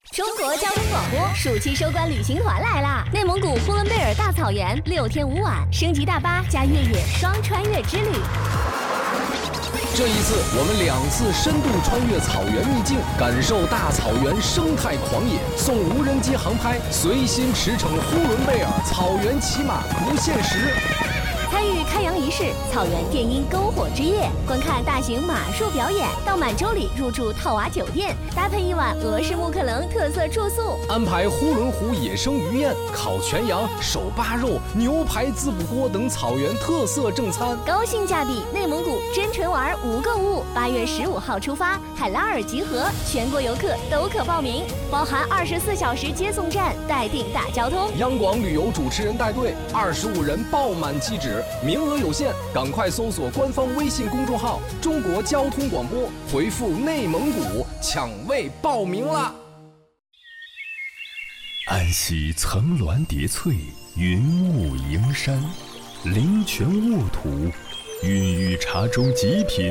中国交通广播暑期收官旅行团来啦！内蒙古呼伦贝尔大草原6天5晚，升级大巴加越野双穿越之旅。 这一次，我们2次深度穿越草原秘境，感受大草原生态狂野，送无人机航拍，随心驰骋呼伦贝尔草原骑马不限时。 参与开洋仪式、草原电音篝火之夜，观看大型马术表演，到满洲里入住套娃酒店，搭配1晚俄式木克棱特色住宿， 安排呼伦湖野生鱼宴、烤全羊、手扒肉、牛排滋补锅等草原特色正餐， 高性价比内蒙古真纯玩无购物。8月15号出发，海拉尔集合，全国游客都可报名，包含24小时接送站，待定大交通。 央广旅游主持人带队，25人爆满机止。名额有限，赶快搜索官方微信公众号“中国交通广播”，回复“内蒙古”抢位报名啦！ 安息层峦叠翠，云雾营山，灵泉沃土，孕育茶中极品